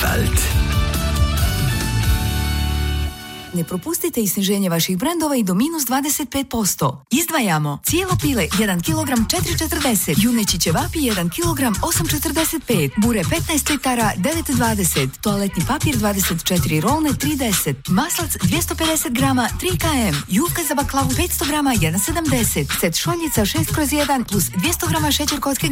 Krefeld. Ne propustite i sniženje vaših brendova i do minus 25%. Izdvajamo cijelo pile 1 kg 4,40, juneći ćevapi 1 kg 8,45, bure 15 litara 9,20, toaletni papir 24 rolne 3,10, maslac 250 grama 3 km, jufka za baklavu 500 grama 1,70, set šoljica 6/1 plus 200 grama šećer kocke